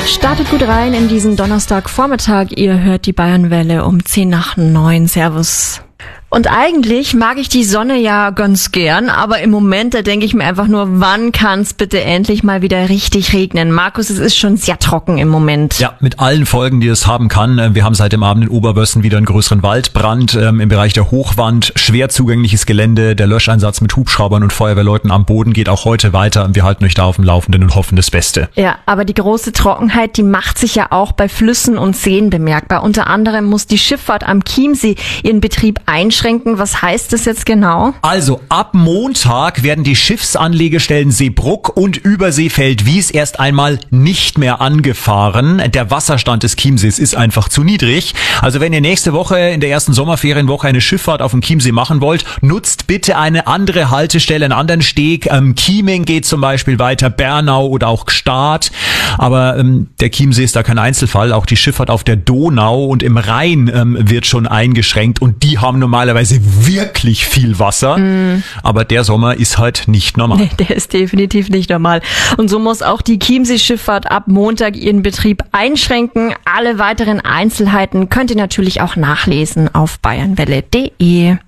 Startet gut rein in diesen Donnerstagvormittag. Ihr hört die Bayernwelle um 9:10. Servus. Und eigentlich mag ich die Sonne ja ganz gern, aber im Moment, da denke ich mir einfach nur, wann kann's bitte endlich mal wieder richtig regnen? Markus, es ist schon sehr trocken im Moment. Ja, mit allen Folgen, die es haben kann. Wir haben seit dem Abend in Oberwössen wieder einen größeren Waldbrand im Bereich der Hochwand, schwer zugängliches Gelände, der Löscheinsatz mit Hubschraubern und Feuerwehrleuten am Boden geht auch heute weiter. Wir halten euch da auf dem Laufenden und hoffen das Beste. Ja, aber die große Trockenheit, die macht sich ja auch bei Flüssen und Seen bemerkbar. Unter anderem muss die Schifffahrt am Chiemsee ihren Betrieb einschränken. Was heißt das jetzt genau? Also ab Montag werden die Schiffsanlegestellen Seebruck und Überseefeldwies erst einmal nicht mehr angefahren. Der Wasserstand des Chiemsees ist einfach zu niedrig. Also wenn ihr nächste Woche in der ersten Sommerferienwoche eine Schifffahrt auf dem Chiemsee machen wollt, nutzt bitte eine andere Haltestelle, einen anderen Steg. Chieming geht zum Beispiel weiter, Bernau oder auch Gstaad. Aber der Chiemsee ist da kein Einzelfall. Auch die Schifffahrt auf der Donau und im Rhein wird schon eingeschränkt und die haben normalerweise wirklich viel Wasser. Aber der Sommer ist halt nicht normal. Nee, der ist definitiv nicht normal. Und so muss auch die Chiemsee-Schifffahrt ab Montag ihren Betrieb einschränken. Alle weiteren Einzelheiten könnt ihr natürlich auch nachlesen auf bayernwelle.de.